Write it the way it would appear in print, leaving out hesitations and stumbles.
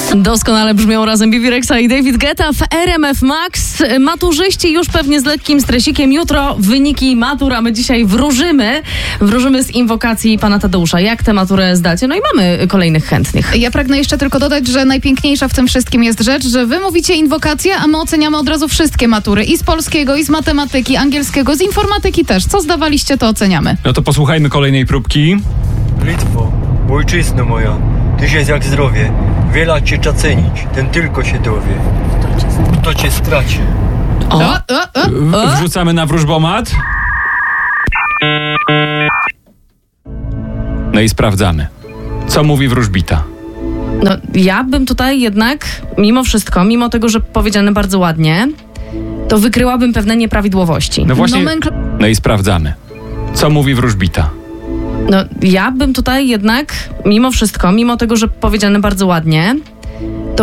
Doskonale brzmią razem Bibi Rexa i David Guetta w RMF Max. Maturzyści już pewnie z lekkim stresikiem. Jutro wyniki matur, a my dzisiaj wróżymy z inwokacji pana Tadeusza. Jak tę maturę zdacie? No i mamy kolejnych chętnych. Ja pragnę jeszcze tylko dodać, że najpiękniejsza w tym wszystkim jest rzecz, że wy mówicie inwokację, a my oceniamy od razu wszystkie matury. I z polskiego, i z matematyki, angielskiego, z informatyki też. Co zdawaliście, to oceniamy. No to posłuchajmy kolejnej próbki. Litwo, ojczyzno moja, tyś jest jak zdrowie. Wiele cię trzeba cenić, ten tylko się dowie. Kto cię straci? Wrzucamy na wróżbomat. No i sprawdzamy. Co mówi wróżbita? No, ja bym tutaj jednak, mimo wszystko, mimo tego, że powiedziane bardzo ładnie, to wykryłabym pewne nieprawidłowości. No właśnie. No i sprawdzamy. Co mówi wróżbita? No, ja bym tutaj jednak, mimo wszystko, mimo tego, że powiedziane bardzo ładnie,